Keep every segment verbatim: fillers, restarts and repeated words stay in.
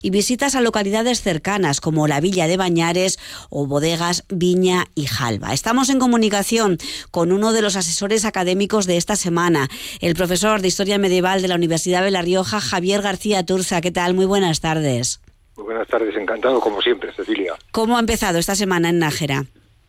y visitas a localidades cercanas como la Villa de Bañares o bodegas Viña y Jalba. Estamos en comunicación con uno de los asesores académicos de esta semana, el profesor de Historia Medieval de la Universidad de La Rioja, Javier García Turza. ¿Qué tal? Muy buenas tardes. Muy buenas tardes, encantado como siempre, Cecilia. ¿Cómo ha empezado esta semana en Nájera?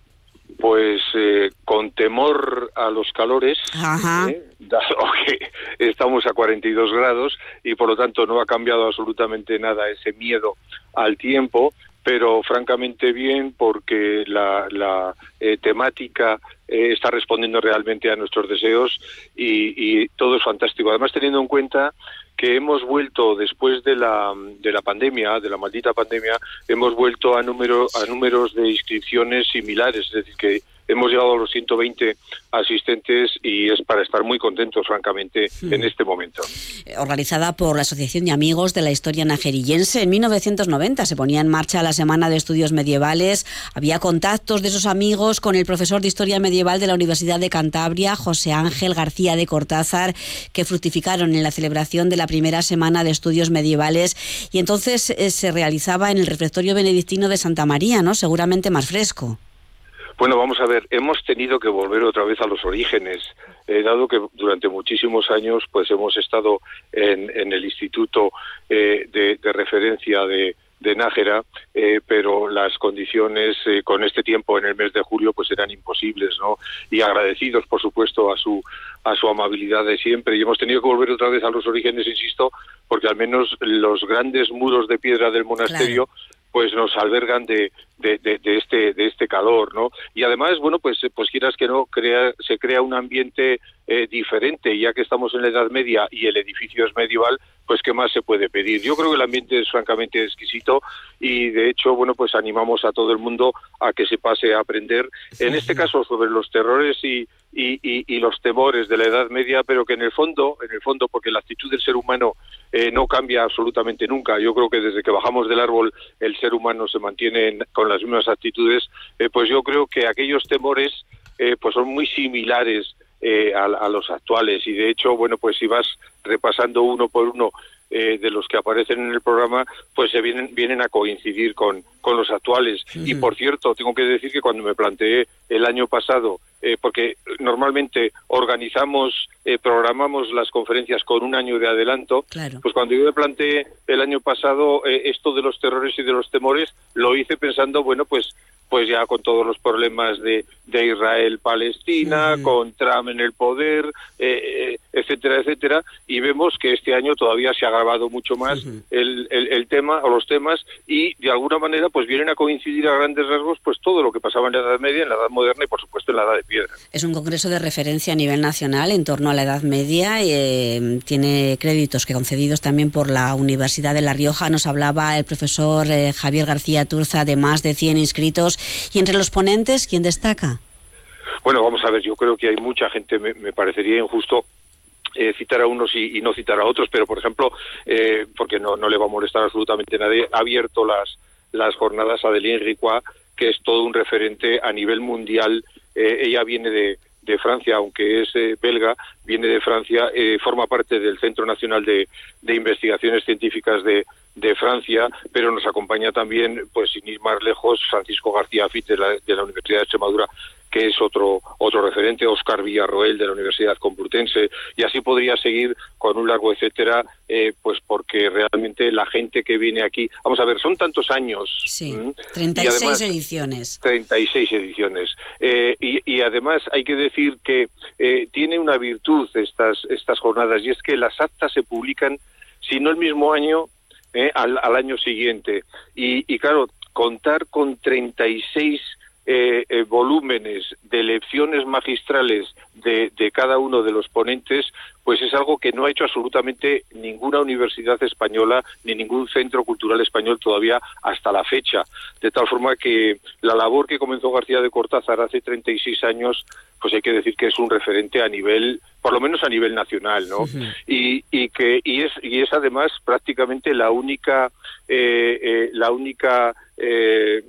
Pues eh, con temor a los calores, eh, dado que estamos a cuarenta y dos grados y por lo tanto no ha cambiado absolutamente nada ese miedo al tiempo, pero francamente bien porque la, la eh, temática eh, está respondiendo realmente a nuestros deseos y, y todo es fantástico. Además, teniendo en cuenta que hemos vuelto después de la de la pandemia, de la maldita pandemia, hemos vuelto a número a números de inscripciones similares, es decir, que hemos llegado a los ciento veinte asistentes y es para estar muy contentos, francamente, hmm. en este momento. Organizada por la Asociación de Amigos de la Historia Najerillense, en mil novecientos noventa se ponía en marcha la Semana de Estudios Medievales. Había contactos de esos amigos con el profesor de Historia Medieval de la Universidad de Cantabria, José Ángel García de Cortázar, que fructificaron en la celebración de la primera Semana de Estudios Medievales, y entonces eh, se realizaba en el refectorio benedictino de Santa María, ¿no? Seguramente más fresco. Bueno, vamos a ver, hemos tenido que volver otra vez a los orígenes, eh, dado que durante muchísimos años pues hemos estado en, en el Instituto eh, de, de Referencia de, de Nájera, eh, pero las condiciones eh, con este tiempo en el mes de julio pues eran imposibles, ¿no? Y agradecidos, por supuesto, a su a su amabilidad de siempre, y hemos tenido que volver otra vez a los orígenes, insisto, porque al menos los grandes muros de piedra del monasterio, claro, pues nos albergan de, de, de, de este de este calor, ¿no? Y además, bueno, pues pues quieras que no, crea, se crea un ambiente eh, diferente, ya que estamos en la Edad Media y el edificio es medieval, pues qué más se puede pedir. Yo creo que el ambiente es francamente exquisito y de hecho, bueno, pues animamos a todo el mundo a que se pase a aprender, en este caso sobre los terrores y Y, y, y los temores de la Edad Media, pero que en el fondo, en el fondo, porque la actitud del ser humano eh, no cambia absolutamente nunca. Yo creo que desde que bajamos del árbol el ser humano se mantiene en, con las mismas actitudes, eh, pues yo creo que aquellos temores eh, pues son muy similares eh, a, a los actuales, y de hecho, bueno, pues si vas repasando uno por uno Eh, de los que aparecen en el programa, pues se vienen vienen a coincidir con, con los actuales. Uh-huh. Y por cierto, tengo que decir que cuando me planteé el año pasado, eh, porque normalmente organizamos, eh, programamos las conferencias con un año de adelanto, claro, pues cuando yo me planteé el año pasado eh, esto de los terrores y de los temores, lo hice pensando, bueno, pues pues ya con todos los problemas de, de Israel-Palestina, uh-huh, con Trump en el poder, eh, etcétera, etcétera, y vemos que este año todavía se ha agravado mucho más uh-huh. el, el, el tema o los temas, y de alguna manera pues vienen a coincidir a grandes rasgos pues todo lo que pasaba en la Edad Media, en la Edad Moderna y por supuesto en la Edad de Piedra. Es un congreso de referencia a nivel nacional en torno a la Edad Media, y eh, tiene créditos que concedidos también por la Universidad de La Rioja. Nos hablaba el profesor eh, Javier García Turza de más de cien inscritos. ¿Y entre los ponentes, quién destaca? Bueno, vamos a ver, yo creo que hay mucha gente, me, me parecería injusto eh, citar a unos y, y no citar a otros, pero por ejemplo, eh, porque no, no le va a molestar absolutamente a nadie, ha abierto las, las jornadas a Adeline Ricois, que es todo un referente a nivel mundial. Eh, ella viene de, de Francia, aunque es eh, belga, viene de Francia, eh, forma parte del Centro Nacional de, de Investigaciones Científicas de de Francia, pero nos acompaña también, pues sin ir más lejos, Francisco García Fit de la, de la Universidad de Extremadura, que es otro otro referente, Óscar Villarroel de la Universidad Complutense, y así podría seguir con un largo etcétera, eh, pues porque realmente la gente que viene aquí, vamos a ver, son tantos años. Sí, ¿m? treinta y seis y además, ediciones. treinta y seis ediciones. Eh, y, y además hay que decir que eh, tiene una virtud estas, estas jornadas, y es que las actas se publican, si no el mismo año, Eh, al, al año siguiente, y, y claro, contar con treinta y seis eh, eh, volúmenes de lecciones magistrales de, de cada uno de los ponentes, pues es algo que no ha hecho absolutamente ninguna universidad española ni ningún centro cultural español todavía hasta la fecha, de tal forma que la labor que comenzó García de Cortázar hace treinta y seis años, pues hay que decir que es un referente a nivel, por lo menos a nivel nacional, ¿no? Uh-huh. Y, y que y es y es además prácticamente la única eh, eh, la única eh,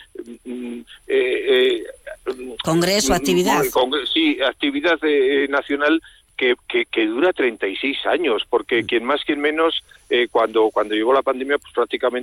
eh, eh, congreso, actividad. Congreso, sí, actividad eh, nacional que, que, que dura treinta y seis años, porque quien más, quien menos, eh, cuando, cuando llegó la pandemia, pues prácticamente